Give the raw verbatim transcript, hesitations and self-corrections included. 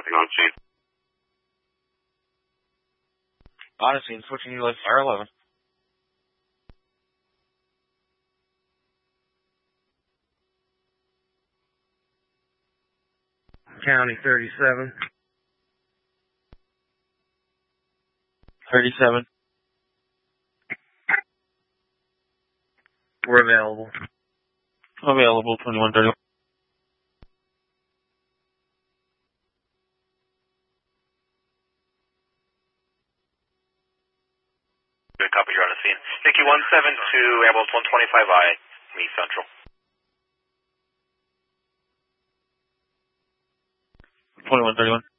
on scene. On scene, switching you like Fire eleven. County thirty-seven. thirty-seven. We're available. Available, twenty-one thirty-one. Good copy, you're on the scene. Nicky one seven two, ambulance one twenty-five I, me Central. twenty-one thirty-one.